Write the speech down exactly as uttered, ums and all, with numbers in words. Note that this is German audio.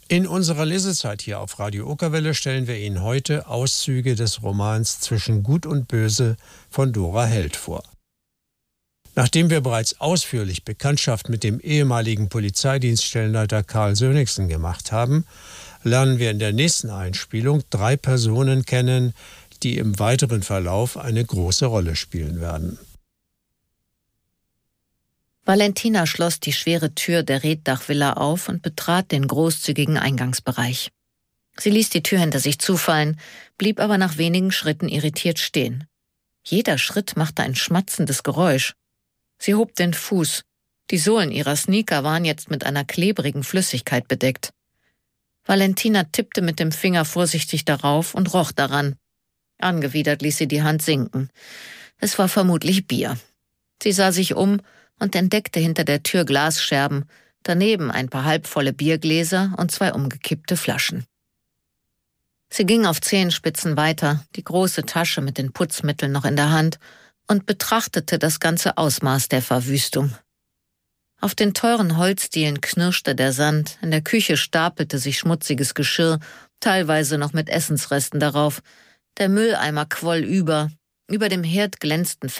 In unserer Lesezeit hier auf Radio Okerwelle stellen wir Ihnen heute Auszüge des Romans Zwischen Gut und Böse von Dora Held vor. Nachdem wir bereits ausführlich Bekanntschaft mit dem ehemaligen Polizeidienststellenleiter Karl Sönnigsen gemacht haben, lernen wir in der nächsten Einspielung drei Personen kennen, die im weiteren Verlauf eine große Rolle spielen werden. Valentina schloss die schwere Tür der Reetdach-Villa auf und betrat den großzügigen Eingangsbereich. Sie ließ die Tür hinter sich zufallen, blieb aber nach wenigen Schritten irritiert stehen. Jeder Schritt machte ein schmatzendes Geräusch. Sie hob den Fuß. Die Sohlen ihrer Sneaker waren jetzt mit einer klebrigen Flüssigkeit bedeckt. Valentina tippte mit dem Finger vorsichtig darauf und roch daran. Angewidert ließ sie die Hand sinken. Es war vermutlich Bier. Sie sah sich um und entdeckte hinter der Tür Glasscherben, daneben ein paar halbvolle Biergläser und zwei umgekippte Flaschen. Sie ging auf Zehenspitzen weiter, die große Tasche mit den Putzmitteln noch in der Hand, und betrachtete das ganze Ausmaß der Verwüstung. Auf den teuren Holzdielen knirschte der Sand, in der Küche stapelte sich schmutziges Geschirr, teilweise noch mit Essensresten darauf, der Mülleimer quoll über, über dem Herd glänzten